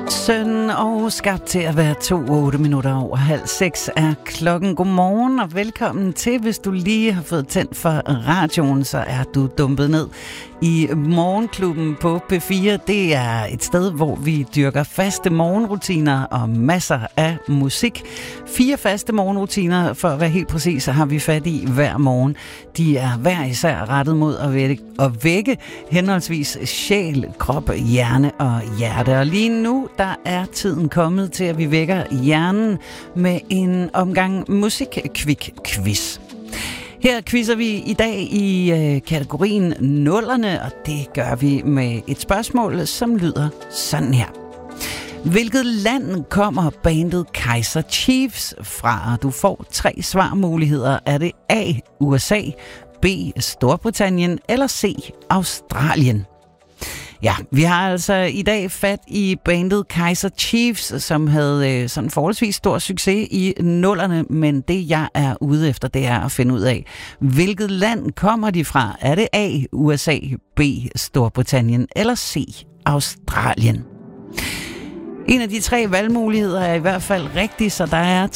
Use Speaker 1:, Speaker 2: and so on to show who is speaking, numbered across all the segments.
Speaker 1: Søn og skabt til at være 8 minutter over 5:30 er klokken. Godmorgen og velkommen til. Hvis du lige har fået tændt for radioen, så er du dumpet ned i Morgenklubben på P4. Det er et sted, hvor vi dyrker faste morgenrutiner og masser af musik. 4 faste morgenrutiner, for at være helt præcis, har vi fat i hver morgen. De er hver især rettet mod at vække henholdsvis sjæl, krop, hjerne og hjerte. Og lige nu, der er tiden kommet til, at vi vækker hjernen med en omgang musik-kvik-quiz. Her quizzer vi i dag i kategorien nullerne, og det gør vi med et spørgsmål, som lyder sådan her. Hvilket land kommer bandet Kaiser Chiefs fra? Du får 3 svarmuligheder. Er det A. USA, B. Storbritannien eller C. Australien? Ja, vi har altså i dag fat i bandet Kaiser Chiefs, som havde sådan forholdsvis stor succes i nullerne, men det jeg er ude efter, det er at finde ud af, hvilket land kommer de fra? Er det A. USA, B. Storbritannien eller C. Australien? En af de 3 valgmuligheder er i hvert fald rigtig, så der er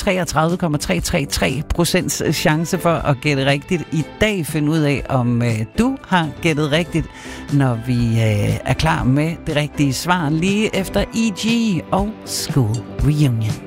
Speaker 1: 33,333% chance for at gætte rigtigt. I dag find ud af, om du har gættet rigtigt, når vi er klar med det rigtige svar lige efter E.G. og School Reunion.